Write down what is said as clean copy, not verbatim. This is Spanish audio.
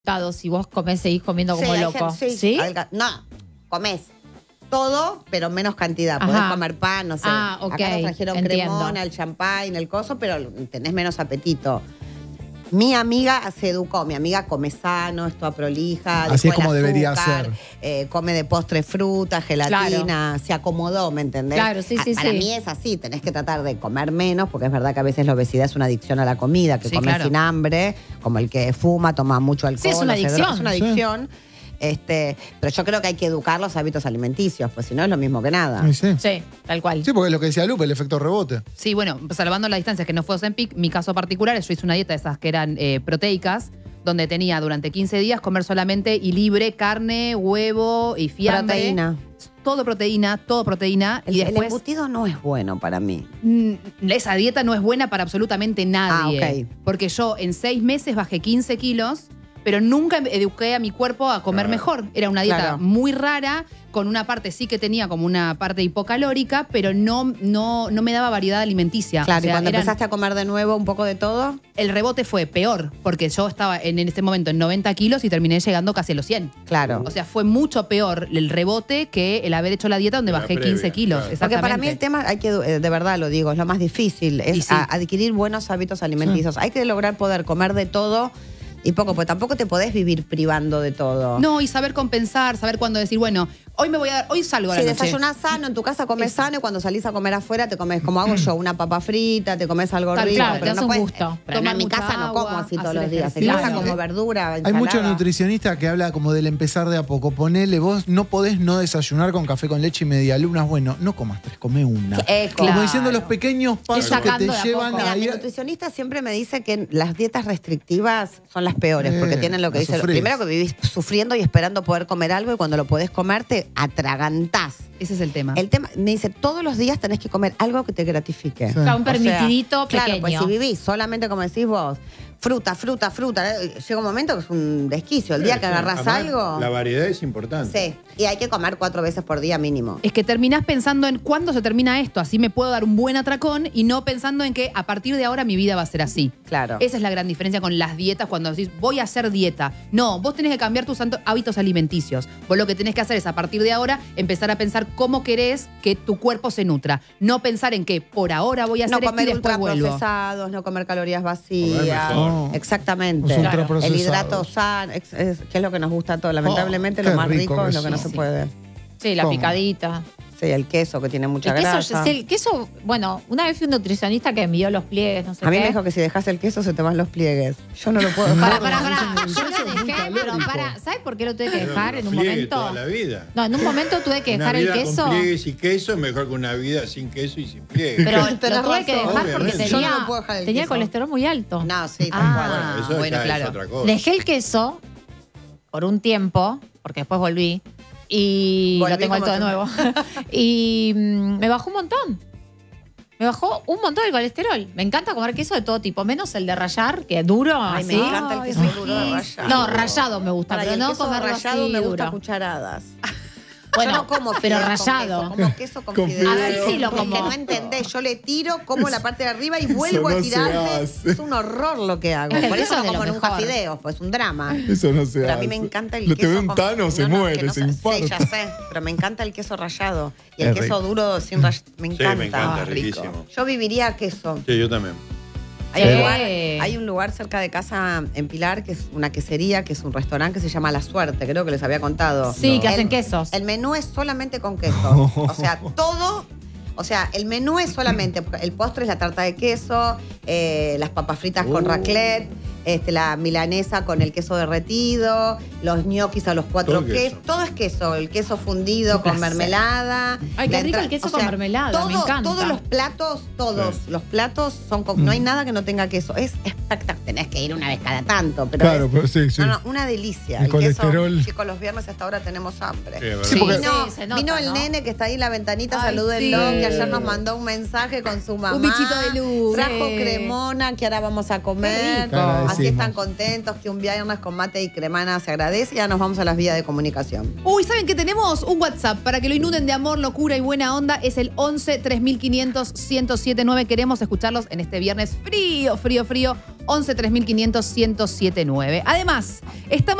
Si vos seguís comiendo como loco. Sí. No, comés todo, pero menos cantidad. Podés comer pan, no sé. Okay. Acá nos trajeron cremona, el champagne, el coso, pero tenés menos apetito. Mi amiga se educó, mi amiga come sano, es toda prolija. Así es como debería ser. Come de postre fruta, gelatina, se acomodó, ¿me entendés? Claro, sí. Para mí es así, tenés que tratar de comer menos, porque es verdad que a veces la obesidad es una adicción a la comida, que comes sin hambre, como el que fuma, toma mucho alcohol. Sí, es una adicción. Es una adicción. Pero yo creo que hay que educar los hábitos alimenticios, pues si no es lo mismo que nada. Sí, tal cual. Sí, porque es lo que decía Lupe, el efecto rebote. Sí, bueno, salvando las distancias que no fue Ozempic, mi caso particular es yo hice una dieta de esas que eran proteicas, donde tenía durante 15 días comer solamente y libre carne, huevo y fiambre. Proteína. Todo proteína. Y después, el embutido no es bueno para mí. Esa dieta no es buena para absolutamente nadie. Ok. Porque yo en 6 meses bajé 15 kilos, pero nunca eduqué a mi cuerpo a comer mejor. Era una dieta muy rara, con una parte sí que tenía como una parte hipocalórica, pero no me daba variedad alimenticia. Claro, o sea, y cuando empezaste a comer de nuevo un poco de todo. El rebote fue peor, porque yo estaba en ese momento en 90 kilos y terminé llegando casi a los 100. Claro. O sea, fue mucho peor el rebote que el haber hecho la dieta donde bajé 15 kilos. Claro. Porque para mí el tema, hay que, de verdad lo digo, es lo más difícil, es adquirir buenos hábitos alimenticios. Hay que lograr poder comer de todo y poco, porque tampoco te podés vivir privando de todo. No, y saber compensar, saber cuándo decir, bueno, hoy salgo a la noche. Si desayunás sano, en tu casa comes sano, y cuando salís a comer afuera te comes, como hago yo, una papa frita, te comes algo rico. Claro, pero te no un gusto. Pero en mi casa no como así todos los días. En Claro. casa como verdura, ensalada. Hay muchos nutricionistas que hablan como del empezar de a poco. Ponele, vos no podés no desayunar con café con leche y medialunas. Bueno, no comas 3, come una. Como diciendo los pequeños pasos que te llevan a Mi ir. nutricionista siempre me dice que las dietas restrictivas son las peores, porque tienen lo que dice. Primero que vivís sufriendo y esperando poder comer algo, y cuando lo podés comer te atragantás. Ese es el tema. El tema, me dice, todos los días tenés que comer algo que te gratifique. O sea, un permitidito pequeño. Claro, pues si vivís solamente como decís vos, fruta. Llega un momento que es un desquicio. El día que agarrás algo. La variedad es importante. Sí, y hay que comer 4 veces por día mínimo. Es que terminás pensando en cuándo se termina esto, así me puedo dar un buen atracón, y no pensando en que a partir de ahora mi vida va a ser así. Claro. Esa es la gran diferencia con las dietas, cuando decís, voy a hacer dieta. No, vos tenés que cambiar tus hábitos alimenticios. Vos lo que tenés que hacer es, a partir de ahora, empezar a pensar cómo querés que tu cuerpo se nutra. No pensar en que por ahora voy a hacer esto y después vuelvo. No comer ultraprocesados, no comer calorías vacías. Exactamente. Claro. El hidrato sano, que es lo que nos gusta a todos. Lamentablemente lo más rico es lo que no se puede. Sí, la picadita. Sí, el queso, que tiene mucha grasa. El queso, bueno, una vez fui un nutricionista que envió los pliegues, no sé qué. A mí me dijo que si dejas el queso se te van los pliegues. Yo no lo puedo dejar. Para. Yo lo dejé, pero ¿sabes por qué lo tuve que dejar en un momento? Toda la vida. No, en un momento tuve que dejar el queso. Con pliegues y queso es mejor que una vida sin queso y sin pliegues. Pero lo tuve que dejar porque tenía el colesterol muy alto. No, sí, tal cual. Bueno, claro. Es otra cosa. Dejé el queso por un tiempo, porque después volví. Y lo tengo alto de nuevo. Y me bajó un montón. Me bajó un montón el colesterol. Me encanta comer queso de todo tipo, menos el de rallar, que es duro. Ay, así. me encanta el queso duro de rallar. No, rallado me gusta, pero no comerlo rallado así me gusta duro. cucharadas. Bueno, yo no como pero fideo rallado. Con queso, como queso con fideo. Así sí lo como. Que no entendés, yo le tiro, como la parte de arriba y vuelvo a tirarle. Es un horror lo que hago. Es que Por el eso queso no es de como lo nunca mejor. fideos, pues es un drama. Eso no se Pero hace. a mí me encanta el Te queso. ve un Tano, se muere, se infarta. Sí, ya sé, pero me encanta el queso rallado. Y el Es queso rico. duro sin rallar. Me encanta. Sí, me encanta, rico. riquísimo. Yo viviría a queso. Sí, yo también. Hay un lugar cerca de casa en Pilar, que es una quesería, que es un restaurante que se llama La Suerte, creo que les había contado. Sí, que hacen quesos. El menú es solamente con queso. O sea, todo. O sea, el menú es solamente. El postre es la tarta de queso, las papas fritas con raclette, la milanesa con el queso derretido, los ñoquis a los 4 quesos. Todo es queso. El queso fundido con mermelada. Ay, qué rico el queso con mermelada, me encanta. Todos los platos son con, no hay nada que no tenga queso. Es espectacular. Tenés que ir una vez cada tanto, pero Claro, pero sí. no, una delicia. El colesterol. Queso, chicos, los viernes hasta ahora tenemos hambre. Sí, porque- se nota, vino el ¿no? nene que está ahí en la ventanita, Ay, salúdenlo, sí. que ayer nos mandó un mensaje con su mamá. Un bichito de luz. Trajo cremona, que ahora vamos a comer. Qué rico. Así están contentos que un viernes con mate y cremana se agradece. Y ya nos vamos a las vías de comunicación. Uy, ¿saben que tenemos un WhatsApp para que lo inunden de amor, locura y buena onda? Es el 11 3500 1079. Queremos escucharlos en este viernes frío. 11 3500 1079. Además, estamos